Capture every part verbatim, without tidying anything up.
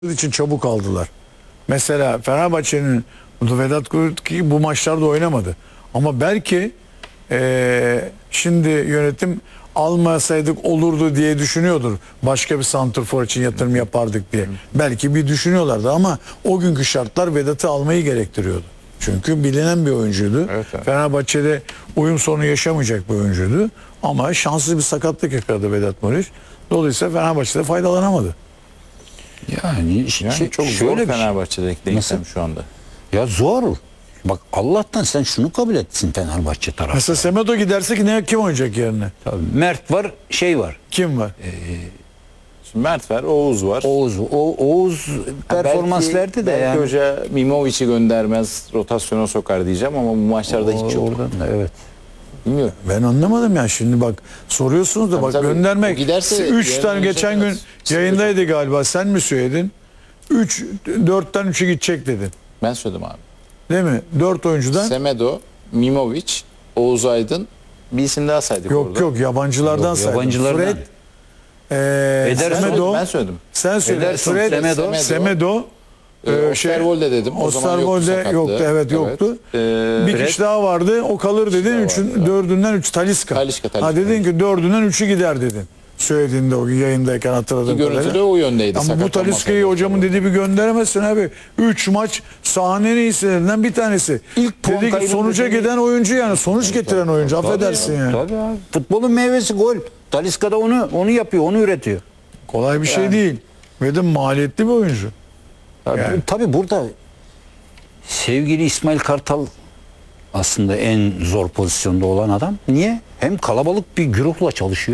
için çabuk aldılar. Mesela Fenerbahçe'nin Vedat Kurt bu maçlarda oynamadı. Ama belki ee, şimdi yönetim almasaydık olurdu diye düşünüyordur. Başka bir santrfor için yatırım yapardık diye. Belki bir düşünüyorlardı ama o günkü şartlar Vedat'ı almayı gerektiriyordu. Çünkü bilinen bir oyuncuydu. Evet, evet. Fenerbahçe'de uyum sorunu yaşamayacak bir oyuncuydu. Ama şanssız bir sakatlık yakaladı Vedat Muriç. Dolayısıyla Fenerbahçe'de faydalanamadı. Yani, Yani şey, çok zor şöyle bir şey. Fenerbahçe'deki denklem Nasıl? şu anda. Ya zor. Bak Allah'tan sen şunu kabul etsin Fenerbahçe tarafı. Mesela Semedo gidersek ne kim oynayacak yerine? Tabii, Mert var, şey var. Kim var? Şimdi Mert var, Oğuz var. Oğuz, o, Oğuz performans belki, verdi de belki yani. hoca Mimovic'i göndermez, rotasyona sokar diyeceğim ama bu maçlarda hiç yok. Oradan da, evet. Bilmiyorum. Ben anlamadım ya. Şimdi bak soruyorsunuz da Tabii, bak tabii. göndermek. O giderse üç yarın tane geçen gün oynayacak. yayındaydı galiba. Sen mi söyledin? üç dörtten üçe gidecek dedin. Ben söyledim abi. Değil mi? dört oyuncudan. Semedo, Mimovic, Oğuz Aydın, bir isim daha saydık Yok orada. yok yabancılardan Yok, saydım. yabancılardan. Fred, eee Ederson, Semedo. Ben söyledim. Sen söyle. Ederson, Fred, Semedo. Semedo. Semedo Ee, Ee, Osterwolde dedim. O zaman yoktu Osterwolde sakatlığı. yoktu. Evet yoktu. Ee, bir Fred. kişi daha vardı. O kalır dedin. daha Üçün, vardı. dördünden üç Talisca. Talisca, Talisca. Ha dedin ki dördünden üçü gider dedin. Söylediğinde o yayındayken hatırladığım Görüntüde kadarıyla. o yöndeydi. Ama bu sakatlanma Talisca'yı sebep. hocamın dediği bir gönderemezsin abi. üç maç sahanenin iyilerinden bir tanesi. İlk puan Dedi ki kaybını sonuca dedi. giden oyuncu yani. Sonuç getiren oyuncu. Affedersin yani. Tabii abi. Futbolun meyvesi gol. Talisca da onu onu yapıyor, onu üretiyor. Kolay bir şey değil. Ve de maliyetli bir oyuncu. Tabii, Yani. tabii burada sevgili İsmail Kartal aslında en zor pozisyonda olan adam. Niye? Hem kalabalık bir güruhla çalışıyor.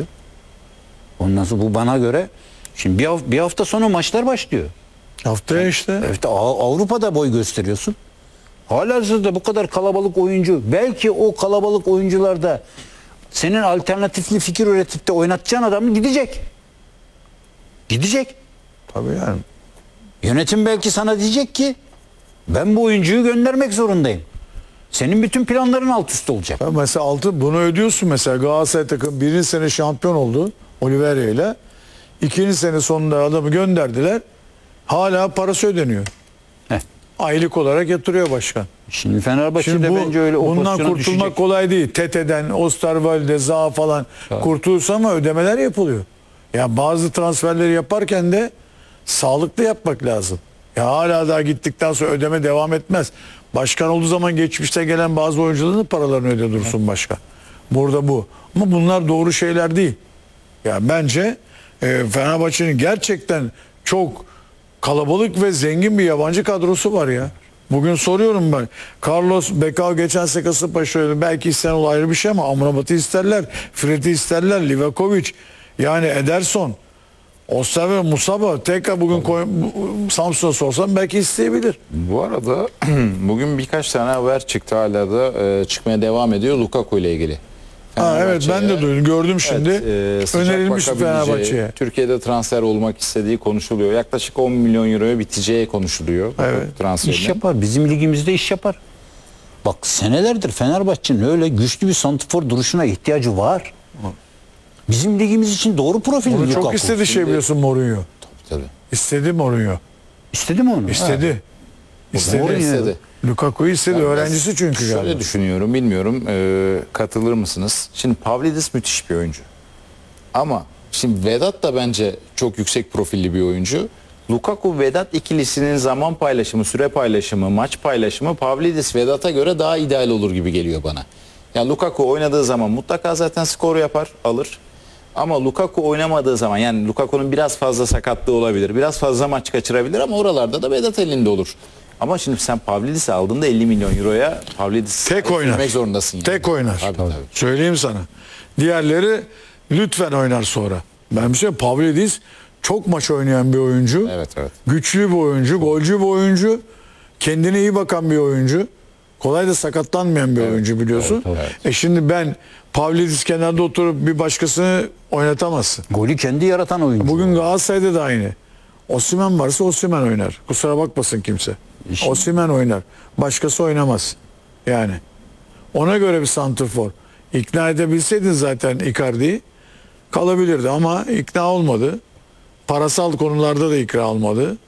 Ondan sonra bu bana göre şimdi bir, hafta, bir hafta sonra maçlar başlıyor. Haftaya işte. Evet, Av- Avrupa'da boy gösteriyorsun. Halihazırda bu kadar kalabalık oyuncu, belki o kalabalık oyuncularda senin alternatifli fikir üretip de oynatacağın adam gidecek. Gidecek. Tabii yani. Yönetim belki sana diyecek ki ben bu oyuncuyu göndermek zorundayım. Senin bütün planların alt üst olacak. Ya mesela altı bunu ödüyorsun mesela Galatasaray takım birinci sene şampiyon oldu Oliveira ile. İkinci sene sonunda adamı gönderdiler. Hala parası ödeniyor. Heh. Aylık olarak yatırıyor başkan. Şimdi Fenerbahçe Şimdi de bu, bence öyle o bundan pozisyona kurtulmak düşecek. kolay değil. Tete'den, Osterwolde, Zaha falan kurtulursa ama ödemeler yapılıyor. Ya bazı transferleri yaparken de sağlıklı yapmak lazım. Ya hala daha gittikten sonra ödeme devam etmez. Başkan olduğu zaman geçmişte gelen bazı oyuncuların paralarını öde dursun başkan. Burada bu. Ama bunlar doğru şeyler değil. Ya bence e, Fenerbahçe'nin gerçekten çok kalabalık ve zengin bir yabancı kadrosu var ya. Bugün soruyorum ben. Carlos Becao geçen sene Kasımpaşa'ydı. Belki İstanbul ayrı bir şey ama Amrabat'ı isterler. Fred'i isterler. Livakovic. Yani Ederson. Osterwolde, Musaba. Tekrar bugün koy, bu- Samsun'a sorsam belki isteyebilir. Bu arada bugün birkaç tane haber çıktı, hala da e, çıkmaya devam ediyor Lukaku ile ilgili. Ha, evet ben de duydum. Gördüm şimdi. Evet, e, sıcak Önerilmiş bakabileceği, Fenerbahçe'ye. Türkiye'de transfer olmak istediği konuşuluyor. Yaklaşık on milyon euroya biteceği konuşuluyor. Evet. Transferinin. İş yapar. Bizim ligimizde iş yapar. Bak senelerdir Fenerbahçe'nin öyle güçlü bir santrfor duruşuna ihtiyacı var. Bizim ligimiz için doğru profil Onu Lukaku. çok istedi şey biliyorsun Mourinho. Tabii. İstedi Mourinho. İstedi mi onu? İstedi. İstedi. Mourinho istedi. Lukaku'yu istedi. Ben Öğrencisi çünkü Şöyle galiba. düşünüyorum, bilmiyorum, e, katılır mısınız? Şimdi Pavlidis müthiş bir oyuncu. Ama şimdi Vedat da bence çok yüksek profilli bir oyuncu. Lukaku Vedat ikilisinin zaman paylaşımı, süre paylaşımı, maç paylaşımı Pavlidis Vedat'a göre daha ideal olur gibi geliyor bana. Yani Lukaku oynadığı zaman mutlaka zaten skor yapar, alır. Ama Lukaku oynamadığı zaman, yani Lukaku'nun biraz fazla sakatlığı olabilir, biraz fazla maç kaçırabilir ama oralarda da Vedat elinde olur. Ama şimdi sen Pavlidis'i aldığında elli milyon euroya Pavlidis'i Tek oynar. getirmek zorundasın. Yani. Tek oynar. Tabii, tabii. Söyleyeyim sana. Diğerleri lütfen oynar sonra. Ben bir şey Pavlidis çok maç oynayan bir oyuncu. Evet, evet. Güçlü bir oyuncu, golcü bir oyuncu. Kendine iyi bakan bir oyuncu. Kolay da sakatlanmayan bir oyuncu biliyorsun. evet, evet. E şimdi ben Pavlidis kenarda oturup bir başkasını oynatamazsın. Golü kendi yaratan oyuncu. Bugün Galatasaray'da da aynı. Osimhen varsa Osimhen oynar. Kusura bakmasın kimse. İşte. Osimhen oynar. Başkası oynamaz. Yani. Ona göre bir santrfor. İkna edebilseydin zaten Icardi'yi kalabilirdi ama ikna olmadı. Parasal konularda da ikna olmadı.